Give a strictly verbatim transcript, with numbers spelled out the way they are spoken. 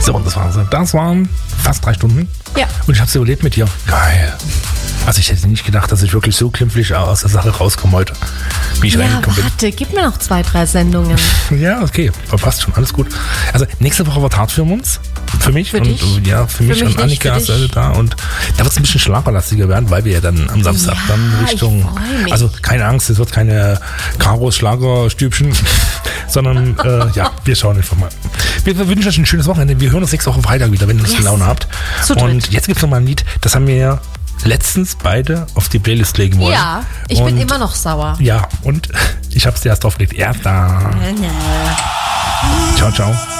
So, und das war's. Das waren fast drei Stunden. Ja. Und ich hab's überlebt mit dir. Geil. Also ich hätte nicht gedacht, dass ich wirklich so glimpflich aus der Sache rauskomme heute, wie ich Ja, reingekommen bin. warte, gib mir noch zwei, drei Sendungen. Ja, okay, verpasst schon, alles gut. Also nächste Woche wird hart für uns, für mich Für und dich? ja, für, Für mich mich und nicht, Annika für ist dich. also da und da wird es ein bisschen schlagerlastiger werden, weil wir ja dann am Samstag Ja, dann Richtung, ich freu mich. also keine Angst, es wird keine Karos Schlagerstübchen, sondern äh, ja, wir schauen einfach mal. Wir, wir wünschen euch ein schönes Wochenende. Wir hören uns nächste Woche Freitag wieder, wenn ihr Lust und Yes. Laune habt. Zu dritt. Und jetzt gibt's noch mal ein Lied, das haben wir ja letztens beide auf die Playlist legen wollen. Ja, ich und, bin immer noch sauer. Ja, und ich hab's dir erst draufgelegt. Erst da. Ciao, ciao.